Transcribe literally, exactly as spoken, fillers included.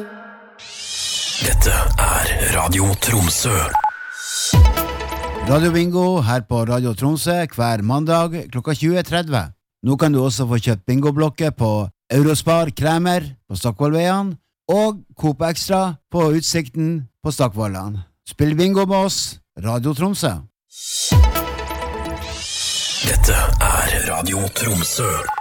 Dette er Radio Tromsø. Radio Bingo her på Radio Tromsø hver mandag klokka tjue tretti. Nå kan du også få kjøpt bingoblokker på Eurospar Kremer på Stokkvollveien og Coop Extra på Utsikten på Stokkvollan. Spill bingo med oss, Radio Tromsø. Dette er Radio Tromsø.